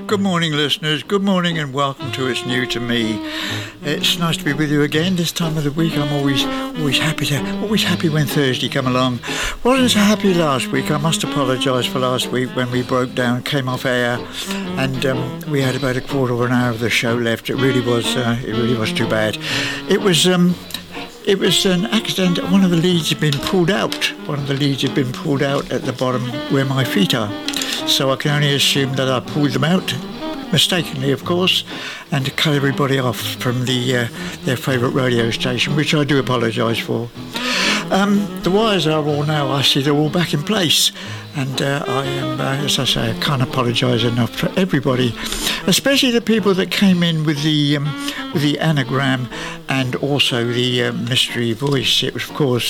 Good morning, listeners. Good morning and welcome to It's New to Me. It's nice to be with you again this time of the week. I'm always happy when Thursday come along. Wasn't so happy last week. I must apologise for last week when we broke down, came off air, and we had about a quarter of an hour of the show left. It really was too bad. It was an accident. One of the leads had been pulled out. At the bottom where my feet are. So I can only assume that I pulled them out, mistakenly of course, and to cut everybody off from their favourite radio station, which I do apologise for. The wires are all now, I see they're all back in place, and I am, as I say, I can't apologise enough for everybody, especially the people that came in with the anagram and also the mystery voice. It was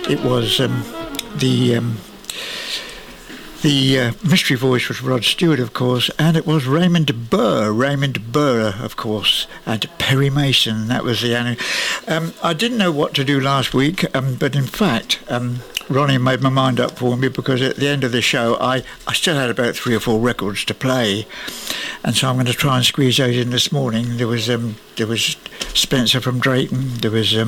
the mystery voice was Rod Stewart, of course, and it was Raymond Burr, of course, and Perry Mason. That was the I didn't know what to do last week, but in fact, Ronnie made my mind up for me, because at the end of the show, I still had about 3 or 4 records to play, and so I'm going to try and squeeze those in this morning. There was Spencer from Drayton. There was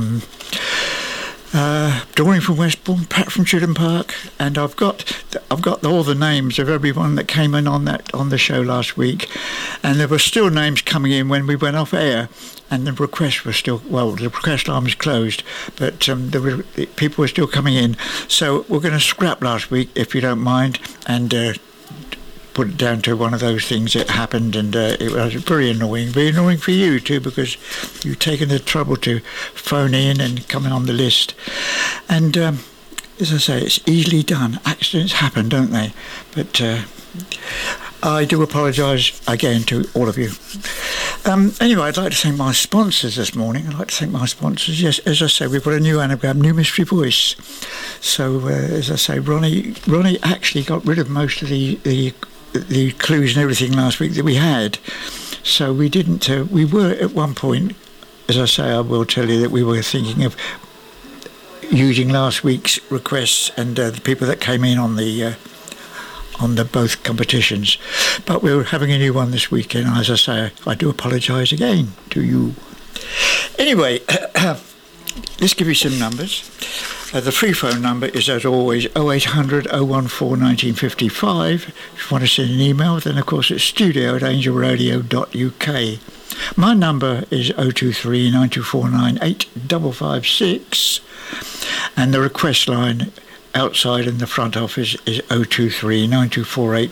Doreen from Westbourne, Pat from Chidham Park, and I've got all the names of everyone that came in on the show last week, and there were still names coming in when we went off air, and the request line was closed, but people were still coming in, so we're going to scrap last week, if you don't mind, and put it down to one of those things that happened, and it was very annoying for you too, because you've taken the trouble to phone in and come in on the list, and as I say, it's easily done. Accidents happen, don't they? But I do apologise again to all of you. Anyway, I'd like to thank my sponsors this morning. Yes, as I say, we've got a new anagram, new mystery voice. So, as I say, Ronnie actually got rid of most of the clues and everything last week that we had. So we didn't. We were at one point, as I say, I will tell you that we were thinking of using last week's requests and the people that came in on the both competitions, but we're having a new one this weekend. As I say, I do apologise again to you. Anyway, let's give you some numbers. The free phone number is, as always, 0800 014 1955. If you want to send an email, then of course it's studio@angelradio.uk. My number is 023 9249 8556, and the request line outside in the front office is 023 9248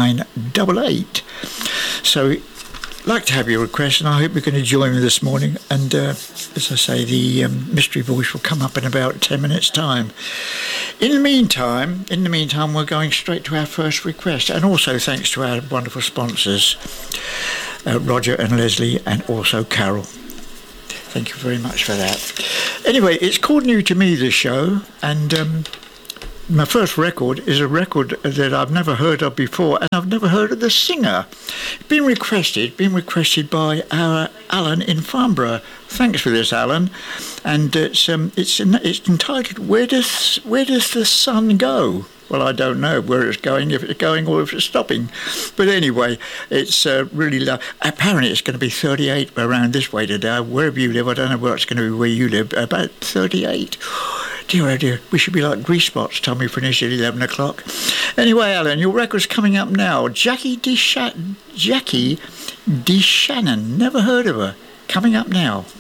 1988. So I'd like to have your request, and I hope you can join me this morning, and as I say, the mystery voice will come up in about 10 minutes time. In the meantime, we're going straight to our first request, and also thanks to our wonderful sponsors, Roger and Leslie, and also Carol. Thank you very much for that. Anyway, it's called New to Me, this show, and my first record is a record that I've never heard of before, and I've never heard of the singer. It's been requested by our Alan in Farnborough. Thanks for this, Alan. And it's entitled "Where Does the Sun Go?" Well, I don't know where it's going, if it's going or if it's stopping. But anyway, it's really low. Apparently it's going to be 38 around this way today. Wherever you live, I don't know where it's going to be where you live, about 38. Dear, oh dear, we should be like grease spots time we finish at 11 o'clock. Anyway, Alan, your record's coming up now. Jackie D. Shannon, never heard of her. Coming up now.